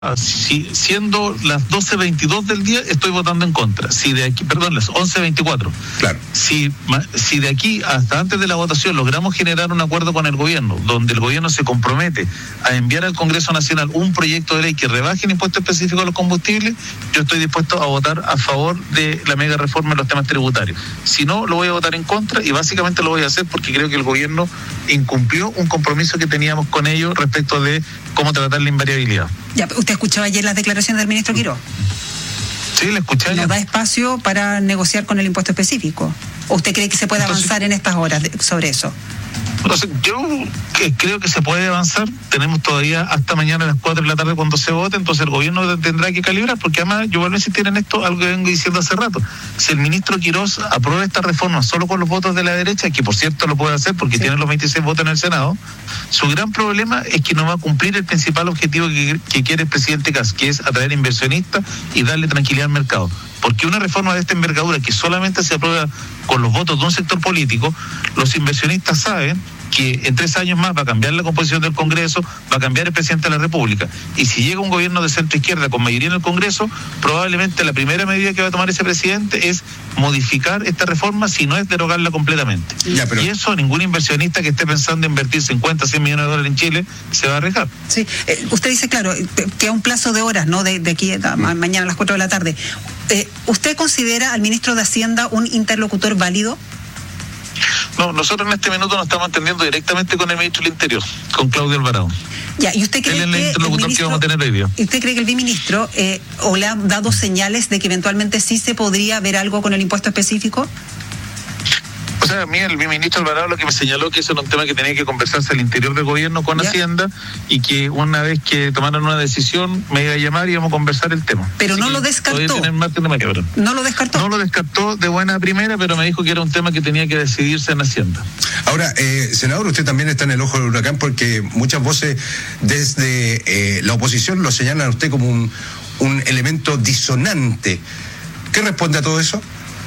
siendo las 12:22 del día, estoy votando en contra. Si de aquí, perdón, las 11:24. Claro. Si de aquí hasta antes de la votación logramos generar un acuerdo con el gobierno, donde el gobierno se compromete a enviar al Congreso Nacional un proyecto de ley que rebaje el impuesto específico a los combustibles, yo estoy dispuesto a votar a favor de la mega reforma en los temas tributarios. Si no, lo voy a votar en contra, y básicamente lo voy a hacer porque creo que el gobierno incumplió un compromiso que teníamos con ellos respecto de cómo tratar la invariabilidad. Ya, ¿usted escuchó ayer las declaraciones del ministro Quirós? Sí, le escuché. ¿No da espacio para negociar con el impuesto específico? ¿O usted cree que se puede avanzar en estas horas sobre eso? Entonces, yo creo que se puede avanzar. Tenemos todavía hasta mañana a las 4 de la tarde cuando se vote, entonces el gobierno tendrá que calibrar, porque además yo vuelvo a insistir en esto, algo que vengo diciendo hace rato. Si el ministro Quirós aprueba esta reforma solo con los votos de la derecha, que por cierto lo puede hacer porque tiene los 26 votos en el Senado, su gran problema es que no va a cumplir el principal objetivo que quiere el presidente Kast, que es atraer inversionistas y darle tranquilidad al mercado. Porque una reforma de esta envergadura que solamente se aprueba con los votos de un sector político, los inversionistas saben que en 3 años más va a cambiar la composición del Congreso, va a cambiar el presidente de la República. Y si llega un gobierno de centro izquierda con mayoría en el Congreso, probablemente la primera medida que va a tomar ese presidente es modificar esta reforma, si no es derogarla completamente. Y eso ningún inversionista que esté pensando en invertir 50, 100 millones de dólares en Chile se va a arriesgar. Sí, usted dice, claro, que a un plazo de horas, ¿no? De aquí a mañana a las 4 de la tarde. ¿Usted considera al ministro de Hacienda un interlocutor válido? No, nosotros en este minuto nos estamos entendiendo directamente con el ministro del Interior, con Claudio Alvarado. Ya, ¿y usted cree él es el interlocutor que vamos a tener hoy día? ¿Y usted cree que el viceministro o le ha dado señales de que eventualmente sí se podría ver algo con el impuesto específico? O sea, a mí el ministro Alvarado lo que me señaló que eso era un tema que tenía que conversarse al interior del gobierno con Hacienda, y que una vez que tomaran una decisión me iba a llamar y íbamos a conversar el tema. Pero no lo descartó. No lo descartó. No lo descartó de buena primera, pero me dijo que era un tema que tenía que decidirse en Hacienda. Ahora, senador, usted también está en el ojo del huracán porque muchas voces desde la oposición lo señalan a usted como un elemento disonante. ¿Qué responde a todo eso?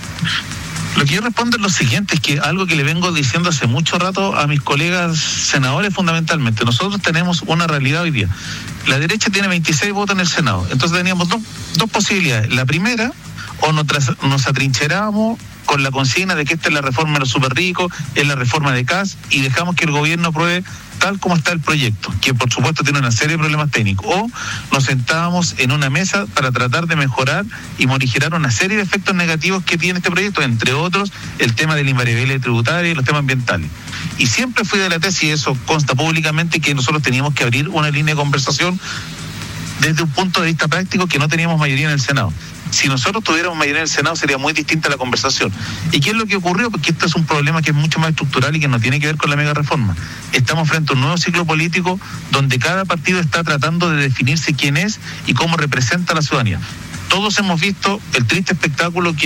Lo que yo respondo es lo siguiente, es que algo que le vengo diciendo hace mucho rato a mis colegas senadores fundamentalmente. Nosotros tenemos una realidad hoy día. La derecha tiene 26 votos en el Senado. Entonces teníamos dos posibilidades. La primera, o nos atrincheramos con la consigna de que esta es la reforma de los super ricos, es la reforma de Kast, y dejamos que el gobierno apruebe tal como está el proyecto, que por supuesto tiene una serie de problemas técnicos, o nos sentábamos en una mesa para tratar de mejorar y morigerar una serie de efectos negativos que tiene este proyecto, entre otros el tema de la invariabilidad tributaria y los temas ambientales. Y siempre fui de la tesis, y eso consta públicamente, que nosotros teníamos que abrir una línea de conversación desde un punto de vista práctico, que no teníamos mayoría en el Senado. Si nosotros tuviéramos mayoría en el Senado sería muy distinta la conversación. ¿Y qué es lo que ocurrió? Porque esto es un problema que es mucho más estructural y que no tiene que ver con la mega reforma. Estamos frente a un nuevo ciclo político donde cada partido está tratando de definirse quién es y cómo representa a la ciudadanía. Todos hemos visto el triste espectáculo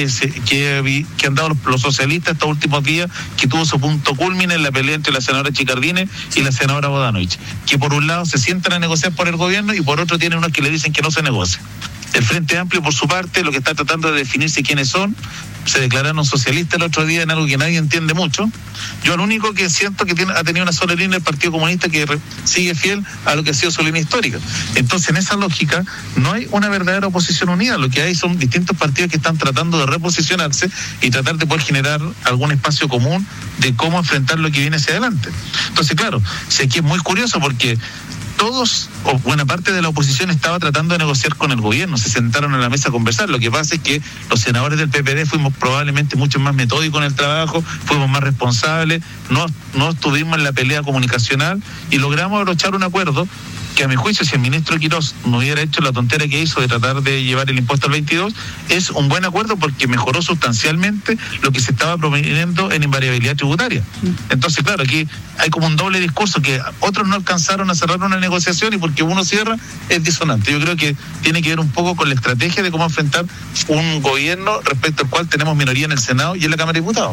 que han dado los socialistas estos últimos días, que tuvo su punto culmine en la pelea entre la senadora Chicardini y la senadora Bodanovich, que por un lado se sientan a negociar por el gobierno y por otro tienen unos que le dicen que no se negocia. El Frente Amplio, por su parte, lo que está tratando de definirse quiénes son, se declararon socialistas el otro día en algo que nadie entiende mucho. Yo lo único que siento que ha tenido una sola línea el Partido Comunista, que sigue fiel a lo que ha sido su línea histórica. Entonces, en esa lógica, no hay una verdadera oposición unida. Lo que hay son distintos partidos que están tratando de reposicionarse y tratar de poder generar algún espacio común de cómo enfrentar lo que viene hacia adelante. Entonces, claro, sé que es muy curioso porque todos o buena parte de la oposición estaba tratando de negociar con el gobierno, se sentaron a la mesa a conversar. Lo que pasa es que los senadores del PPD fuimos probablemente mucho más metódicos en el trabajo, fuimos más responsables, no estuvimos en la pelea comunicacional y logramos abrochar un acuerdo que, a mi juicio, si el ministro Quirós no hubiera hecho la tontera que hizo de tratar de llevar el impuesto al 22, es un buen acuerdo porque mejoró sustancialmente lo que se estaba proponiendo en invariabilidad tributaria. Entonces, claro, aquí hay como un doble discurso, que otros no alcanzaron a cerrar una negociación y porque uno cierra es disonante. Yo creo que tiene que ver un poco con la estrategia de cómo enfrentar un gobierno respecto al cual tenemos minoría en el Senado y en la Cámara de Diputados.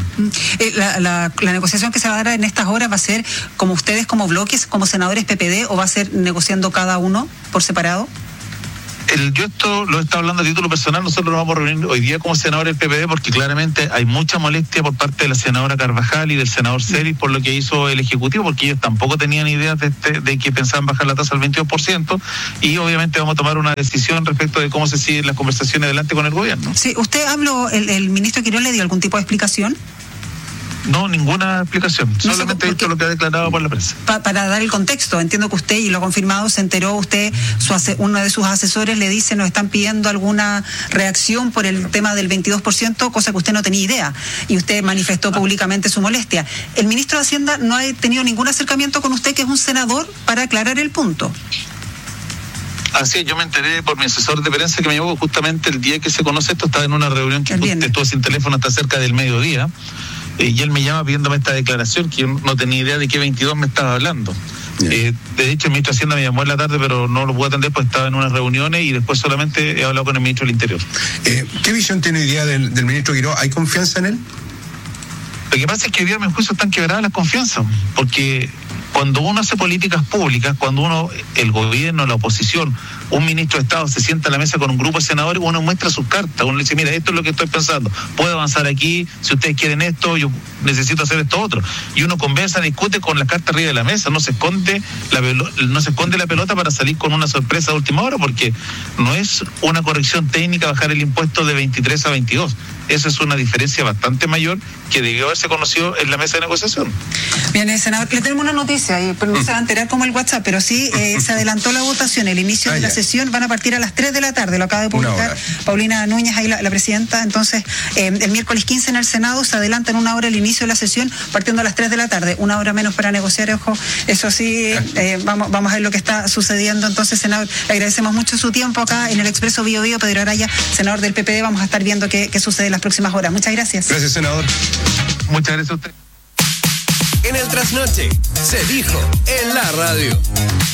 La negociación que se va a dar en estas horas va a ser como ustedes, como bloques, como senadores PPD, o va a ser negociando cada uno por separado. Yo esto lo he estado hablando a título personal. Nosotros nos vamos a reunir hoy día como senadores del PPD porque claramente hay mucha molestia por parte de la senadora Carvajal y del senador Celis por lo que hizo el Ejecutivo, porque ellos tampoco tenían ideas de que pensaban bajar la tasa al 22%, y obviamente vamos a tomar una decisión respecto de cómo se siguen las conversaciones adelante con el gobierno. Sí, ¿usted habló, el ministro Quirós le dio algún tipo de explicación? No, ninguna explicación. No, solamente he visto lo que ha declarado por la prensa. Para dar el contexto, entiendo que usted, y lo ha confirmado, se enteró usted, uno de sus asesores le dice, nos están pidiendo alguna reacción por el tema del 22%, cosa que usted no tenía idea, y usted manifestó públicamente su molestia. El ministro de Hacienda no ha tenido ningún acercamiento con usted, que es un senador, para aclarar el punto. Así es, yo me enteré por mi asesor de prensa que me llegó justamente el día que se conoce esto. Estaba en una reunión que estuvo sin teléfono hasta cerca del mediodía. Y él me llama pidiéndome esta declaración, que yo no tenía idea de qué 22 me estaba hablando. De hecho, el ministro de Hacienda me llamó en la tarde, pero no lo pude atender porque estaba en unas reuniones, y después solamente he hablado con el ministro del Interior. ¿Qué visión tiene hoy día del ministro Quirós? ¿Hay confianza en él? Lo que pasa es que hoy día, a mi juicio, están quebradas las confianzas, porque cuando uno hace políticas públicas, cuando uno, el gobierno, la oposición, un ministro de Estado se sienta a la mesa con un grupo de senadores, uno muestra sus cartas, uno le dice, mira, esto es lo que estoy pensando, puedo avanzar aquí, si ustedes quieren esto, yo necesito hacer esto otro. Y uno conversa, discute con las cartas arriba de la mesa, no se esconde la pelota para salir con una sorpresa de última hora, porque no es una corrección técnica bajar el impuesto de 23 a 22. Esa es una diferencia bastante mayor que debió haberse conocido en la mesa de negociación. Bien, senador, le tenemos una noticia, pero no se va a enterar como el WhatsApp, pero sí se adelantó la votación. El inicio de la sesión van a partir a las 3 de la tarde, lo acaba de publicar Paulina Núñez, ahí la presidenta. Entonces, el miércoles 15 en el Senado se adelanta en una hora el inicio de la sesión, partiendo a las 3 de la tarde, una hora menos para negociar, ojo, eso sí, vamos a ver lo que está sucediendo. Entonces, senador, le agradecemos mucho su tiempo acá en el Expreso Bio Bio. Pedro Araya, senador del PPD, vamos a estar viendo qué sucede en las próximas horas. Muchas gracias. Gracias, senador. Muchas gracias a usted. En el Trasnoche se dijo en la radio.